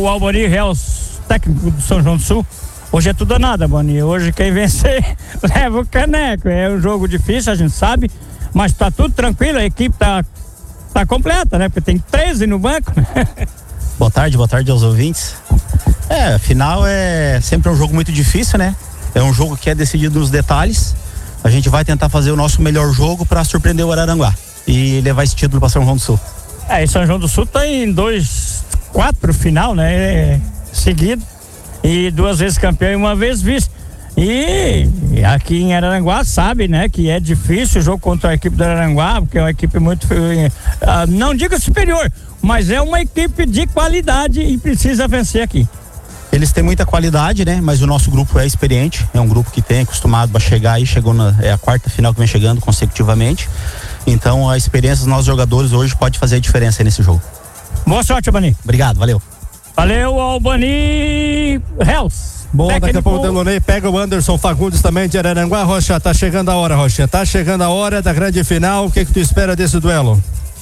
o Albani Reus, técnico do São João do Sul. Hoje é tudo ou nada, Boni. Hoje quem vencer leva o caneco. É um jogo difícil, a gente sabe, mas tá tudo tranquilo, a equipe tá completa, né? Porque tem 13 no banco. Boa tarde aos ouvintes. Afinal é sempre um jogo muito difícil, né? É um jogo que é decidido nos detalhes. A gente vai tentar fazer o nosso melhor jogo para surpreender o Araranguá e levar esse título para São João do Sul. E São João do Sul tem 4 final, né? Seguido. E 2 vezes campeão e 1 vez vice. E aqui em Araranguá sabe, né, que é difícil o jogo contra a equipe do Araranguá, porque é uma equipe muito, não digo superior, mas é uma equipe de qualidade e precisa vencer aqui. Eles têm muita qualidade, né? Mas o nosso grupo é experiente, é um grupo que tem acostumado a chegar aí, é a 4ª final que vem chegando consecutivamente. Então a experiência dos nossos jogadores hoje pode fazer a diferença aí nesse jogo. Boa sorte, Albani. Obrigado, valeu. Valeu, Albani Reus. Bom, daqui a pouco o Delonei pega o Anderson Fagundes também de Araranguá. Rocha, tá chegando a hora, Rocha. Tá chegando a hora da grande final. O que tu espera desse duelo?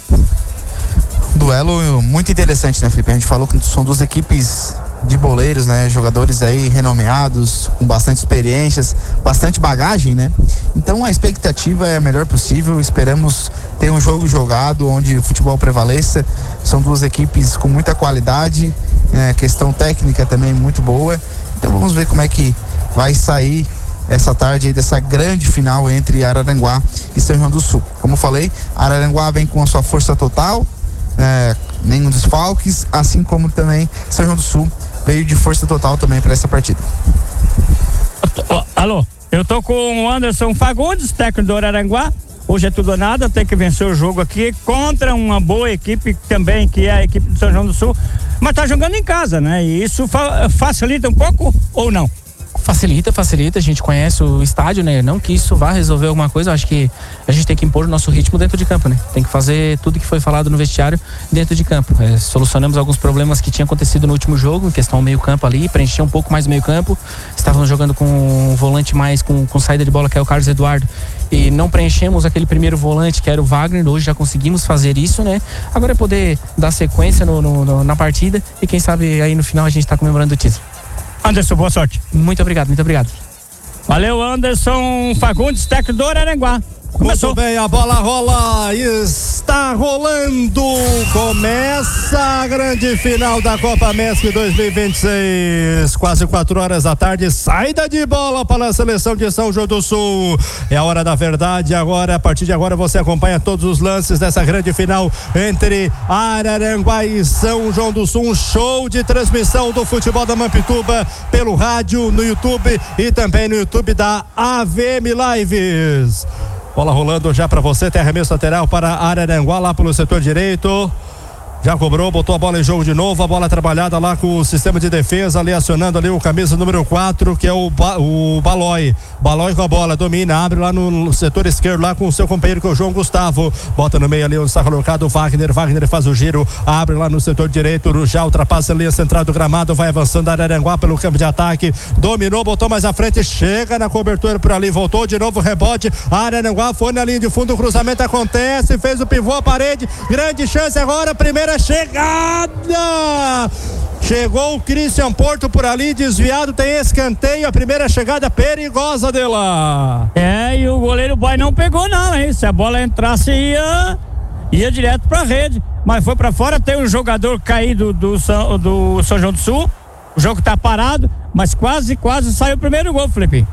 Duelo muito interessante, né, Felipe? A gente falou que são 2 equipes de boleiros, né? Jogadores aí renomeados, com bastante experiências, bastante bagagem, né? Então a expectativa é a melhor possível. Esperamos ter um jogo jogado onde o futebol prevaleça. São 2 equipes com muita qualidade, questão técnica também muito boa. Então vamos ver como é que vai sair essa tarde aí dessa grande final entre Araranguá e São João do Sul. Como eu falei, Araranguá vem com a sua força total, nenhum desfalques, assim como também São João do Sul veio de força total também para essa partida. Alô, eu tô com o Anderson Fagundes, técnico do Araranguá. Hoje é tudo ou nada, tem que vencer o jogo aqui contra uma boa equipe também, que é a equipe do São João do Sul, mas tá jogando em casa, né? E isso facilita um pouco ou não? Facilita, a gente conhece o estádio, né? Não que isso vá resolver alguma coisa, acho que a gente tem que impor o nosso ritmo dentro de campo, né? Tem que fazer tudo que foi falado no vestiário dentro de campo. Solucionamos alguns problemas que tinham acontecido no último jogo, em questão ao meio campo ali, preencher um pouco mais o meio campo. Estávamos jogando com um volante mais com saída de bola, que é o Carlos Eduardo, e não preenchemos aquele primeiro volante que era o Wagner. Hoje já conseguimos fazer isso, né? Agora é poder dar sequência na partida e quem sabe aí no final a gente tá comemorando o título. Anderson, boa sorte. Muito obrigado. Valeu, Anderson Fagundes, técnico do Araranguá. Começou. Muito bem, a bola rola, está rolando, começa a grande final da Copa MESC 2026, quase 4 horas da tarde, saída de bola para a seleção de São João do Sul. É a hora da verdade agora. A partir de agora você acompanha todos os lances dessa grande final entre Araranguá e São João do Sul. Um show de transmissão do futebol da Mampituba pelo rádio, no YouTube e também no YouTube da AVM Lives. Bola rolando já para você, tem arremesso lateral para Araranguá lá pelo setor direito. Já cobrou, botou a bola em jogo de novo, a bola trabalhada lá com o sistema de defesa, ali acionando ali o camisa número 4, que é o Balói. Balói com a bola, domina, abre lá no setor esquerdo, lá com o seu companheiro, que é o João Gustavo. Bota no meio ali onde está colocado o Wagner. Wagner faz o giro, abre lá no setor direito, já ultrapassa a linha central do gramado, vai avançando Araranguá pelo campo de ataque. Dominou, botou mais à frente, chega na cobertura por ali, voltou de novo, rebote. Araranguá foi na linha de fundo, o cruzamento acontece, fez o pivô, a parede, grande chance agora, primeira chegada, chegou o Christian Porto por ali, desviado, tem escanteio, a primeira chegada perigosa dela. E o goleiro Boy não pegou não, hein? Se a bola entrasse ia direto pra rede, mas foi pra fora. Tem um jogador caído do São João do Sul, o jogo tá parado, mas quase saiu o primeiro gol, Felipe.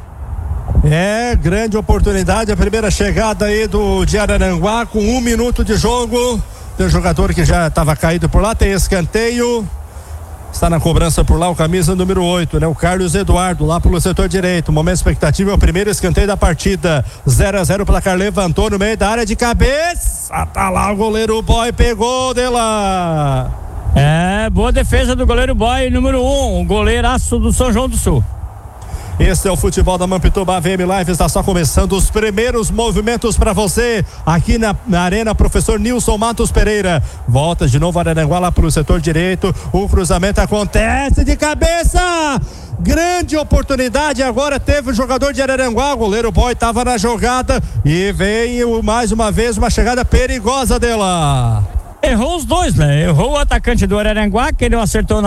Grande oportunidade, a primeira chegada aí de Araranguá com 1 minuto de jogo. Tem um jogador que já estava caído por lá, tem escanteio. Está na cobrança por lá o camisa número 8, né? O Carlos Eduardo, lá pelo setor direito. Momento expectativa, é o primeiro escanteio da partida. 0-0, o placar levantou no meio da área de cabeça. Tá lá o goleiro Boy, pegou dela. Boa defesa do goleiro Boy, número 1, o goleiraço do São João do Sul. Esse é o futebol da Mampituba AVM Live, está só começando os primeiros movimentos para você aqui na Arena Professor Nilson Matos Pereira. Volta de novo Araranguá lá pro setor direito, o cruzamento acontece de cabeça, grande oportunidade, agora teve o jogador de Araranguá, o goleiro Boy estava na jogada e veio mais uma vez uma chegada perigosa dela. Errou os dois, né? Errou o atacante do Araranguá, que não acertou